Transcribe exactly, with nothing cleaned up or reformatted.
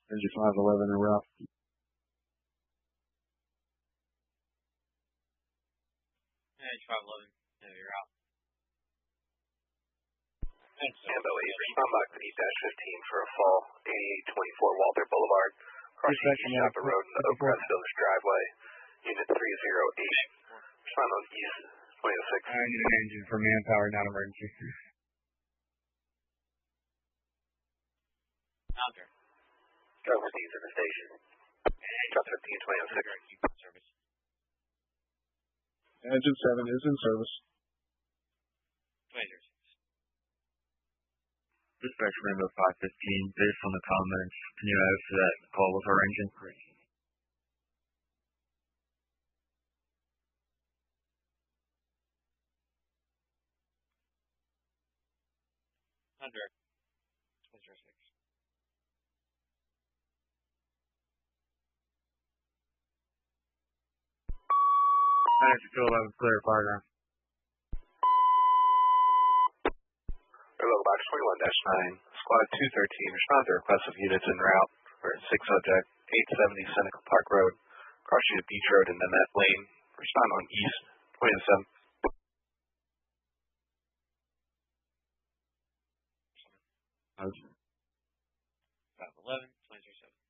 Engine five eleven en route. Engine five eleven, you're out. Ambo eight, respond back to East Dash fifteen for a fall, eighty-eight twenty-four Walter Boulevard, crossing East Napa Road into Oak Crest Village Driveway, Unit three oh eight, respond on East twenty oh six. I need an engine for manpower, not emergency. Counter. Driver needs at the station. Drop fifteen twenty oh six. Service. Engine seven is in service. twenty oh six. Dispatch Rainbow five fifteen, based on the comments, can you add to that call with our engine? Under. twenty oh six. Manager two eleven, clear, fire ground. Railroad Box twenty-one dash nine, Squad two thirteen, respond to request of units en route for six subject, eight seventy Seneca Park Road, crossing the Beach Road and Nanette Lane, respond on East twenty oh seven. five eleven, twenty oh seven.